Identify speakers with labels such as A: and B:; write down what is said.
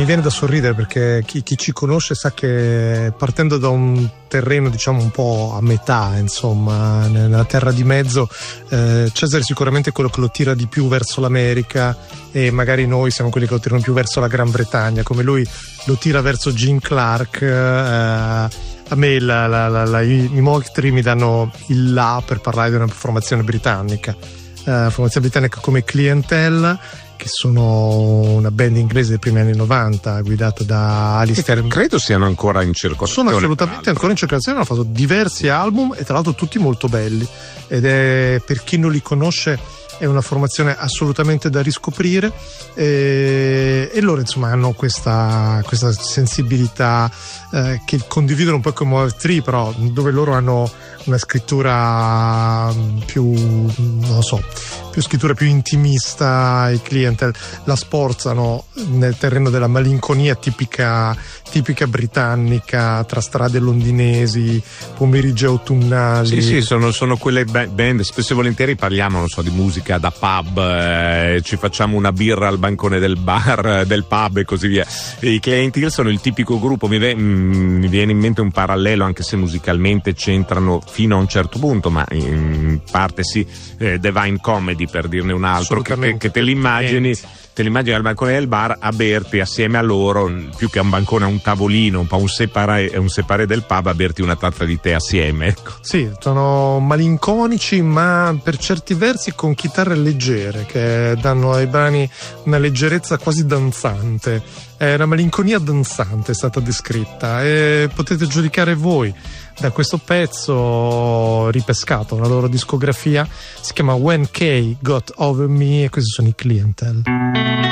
A: viene da sorridere, perché chi ci conosce sa che partendo da un terreno diciamo un po' a metà, insomma, nella terra di mezzo, Cesare sicuramente è quello che lo tira di più verso l'America, e magari noi siamo quelli che lo tirano più verso la Gran Bretagna, come lui lo tira verso Gene Clark. A me i Moultrie mi danno il là per parlare di una formazione britannica, come Clientele, che sono una band inglese dei primi anni 90 guidata da Alistair.
B: Credo siano ancora in circolazione.
A: Sono assolutamente ancora in circolazione, hanno fatto diversi album e tra l'altro tutti molto belli, ed è, per chi non li conosce, è una formazione assolutamente da riscoprire, e loro insomma hanno questa sensibilità che condividono un po' con Moultrie, però dove loro hanno una scrittura più intimista. I Clientele la sporzano nel terreno della malinconia tipica britannica, tra strade londinesi, pomeriggi autunnali.
B: Sì, sono quelle band, spesso e volentieri parliamo, non so, di musica da pub, ci facciamo una birra al bancone del bar, del pub e così via. I Clientele sono il tipico gruppo, mi viene in mente un parallelo, anche se musicalmente c'entrano fino a un certo punto, ma in parte sì, Divine Comedy, per dirne un altro, che te l'immagini al bancone del bar a berti assieme a loro, più che a un bancone, a un tavolino, un po' un separé del pub, a berti una tazza di tè assieme, ecco.
A: Sì, sono malinconici, ma per certi versi con chitarre leggere, che danno ai brani una leggerezza quasi danzante. È una malinconia danzante, è stata descritta, e potete giudicare voi da questo pezzo ripescato. La loro discografia si chiama When Kay Got Over Me, e questi sono i Clientele.